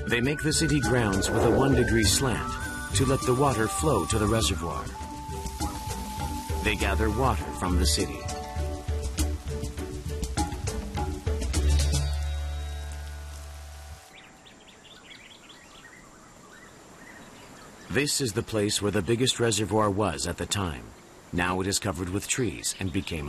They make the city grounds with a 1-degree slant to let the water flow to the reservoir. They gather water from the city. This is the place where the biggest reservoir was at the time. Now it is covered with trees and became